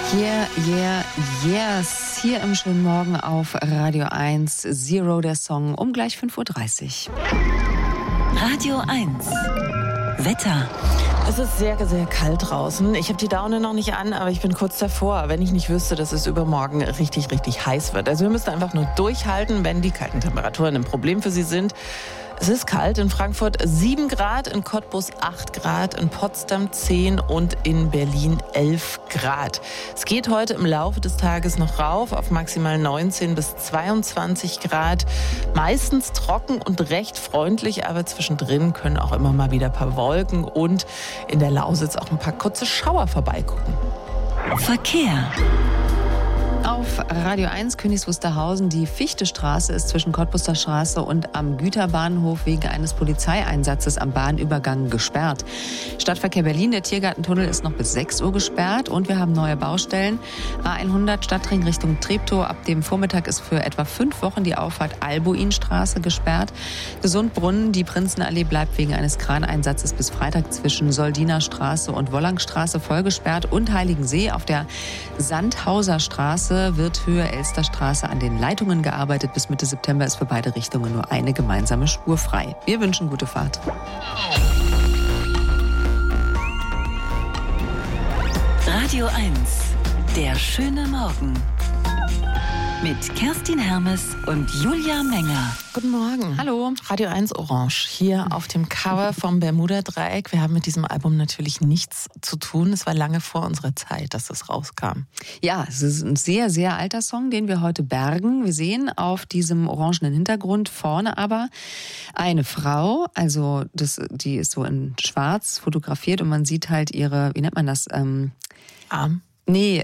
Yeah, yeah, yes. Hier im schönen Morgen auf Radio 1, Zero, der Song, um gleich 5.30 Uhr. Radio 1, Wetter. Es ist sehr, sehr kalt draußen. Ich habe die Daune noch nicht an, aber ich bin kurz davor, wenn ich nicht wüsste, dass es übermorgen richtig, richtig heiß wird. Also wir müssen einfach nur durchhalten, wenn die kalten Temperaturen ein Problem für Sie sind. Es ist kalt, in Frankfurt 7 Grad, in Cottbus 8 Grad, in Potsdam 10 und in Berlin 11 Grad. Es geht heute im Laufe des Tages noch rauf auf maximal 19 bis 22 Grad. Meistens trocken und recht freundlich, aber zwischendrin können auch immer mal wieder ein paar Wolken und in der Lausitz auch ein paar kurze Schauer vorbeigucken. Verkehr. Auf Radio 1 Königs Wusterhausen, die Fichtestraße ist zwischen Cottbuser Straße und am Güterbahnhof wegen eines Polizeieinsatzes am Bahnübergang gesperrt. Stadtverkehr Berlin, der Tiergartentunnel ist noch bis 6 Uhr gesperrt und wir haben neue Baustellen. A100 Stadtring Richtung Treptow, ab dem Vormittag ist für etwa 5 Wochen die Auffahrt Albuinstraße gesperrt. Gesundbrunnen, die Prinzenallee bleibt wegen eines Kraneinsatzes bis Freitag zwischen Soldiner Straße und Wollangstraße voll gesperrt und Heiligensee auf der Sandhauser Straße wird Höhe Elsterstraße an den Leitungen gearbeitet. Bis Mitte September ist für beide Richtungen nur eine gemeinsame Spur frei. Wir wünschen gute Fahrt. Radio 1, der schöne Morgen. Mit Kerstin Hermes und Julia Menger. Guten Morgen. Hallo. Radio 1 Orange, hier auf dem Cover vom Bermuda-Dreieck. Wir haben mit diesem Album natürlich nichts zu tun. Es war lange vor unserer Zeit, dass es rauskam. Ja, es ist ein sehr, sehr alter Song, den wir heute bergen. Wir sehen auf diesem orangenen Hintergrund vorne aber eine Frau, also die ist so in schwarz fotografiert und man sieht halt ihre, wie nennt man das? Arm? Nee,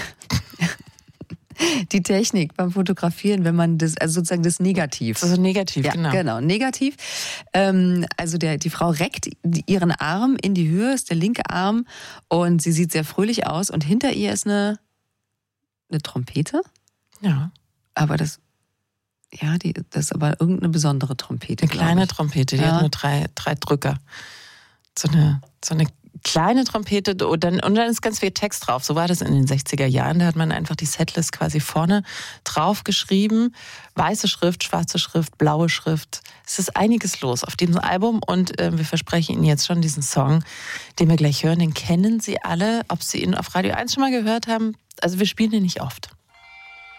die Technik beim Fotografieren, wenn man das, also sozusagen das Negativ. Also negativ, ja, genau, Negativ. Also die Frau reckt ihren Arm in die Höhe, ist der linke Arm und sie sieht sehr fröhlich aus und hinter ihr ist eine Trompete. Ja. Aber das ist aber irgendeine besondere Trompete. Eine kleine Trompete, die hat nur drei Drücker. So eine kleine Trompete und dann ist ganz viel Text drauf. So war das in den 60er Jahren. Da hat man einfach die Setlist quasi vorne drauf geschrieben. Weiße Schrift, schwarze Schrift, blaue Schrift. Es ist einiges los auf diesem Album und wir versprechen Ihnen jetzt schon diesen Song, den wir gleich hören. Den kennen Sie alle. Ob Sie ihn auf Radio 1 schon mal gehört haben, also wir spielen ihn nicht oft.